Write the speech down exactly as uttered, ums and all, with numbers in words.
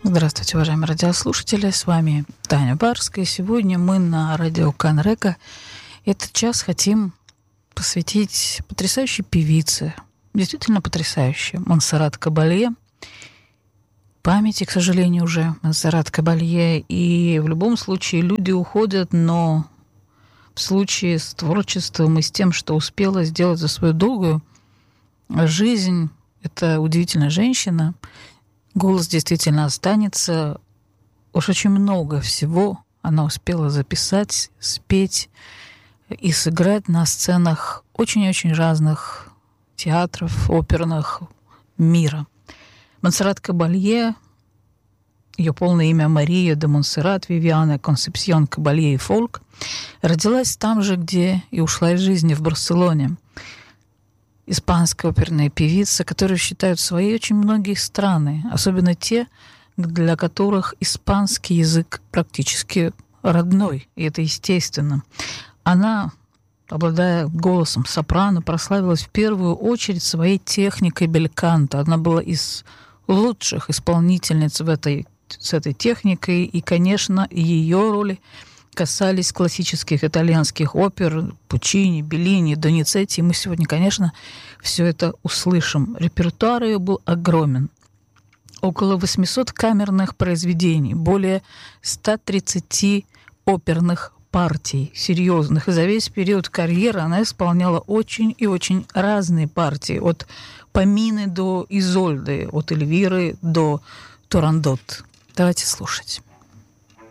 Здравствуйте, уважаемые радиослушатели, с вами Таня Барская. Сегодня мы на радио Канрека. Этот час хотим посвятить потрясающей певице, действительно потрясающей, Монсеррат Кабалье. Памяти, к сожалению, уже Монсеррат Кабалье. И в любом случае люди уходят, но в случае с творчеством и с тем, что успела сделать за свою долгую жизнь, это удивительная женщина. Голос действительно останется. Уж очень много всего она успела записать, спеть и сыграть на сценах очень-очень разных театров, оперных мира. Монсеррат Кабалье, ее полное имя Мария де Монсеррат Вивиана Консепсьон Кабалье и Фолк, родилась там же, где и ушла из жизни, в Барселоне. Испанская оперная певица, которую считают своей очень многие страны, особенно те, для которых испанский язык практически родной, и это естественно. Она, обладая голосом сопрано, прославилась в первую очередь своей техникой бельканто. Она была из лучших исполнительниц в этой, с этой техникой, и, конечно, ее роли касались классических итальянских опер Пуччини, Беллини, Доницетти. И мы сегодня, конечно, все это услышим. Репертуар ее был огромен. Около восемьсот камерных произведений, более ста тридцати оперных партий, серьезных. И за весь период карьеры она исполняла очень и очень разные партии. От Памины до Изольды, от Эльвиры до Турандот. Давайте слушать.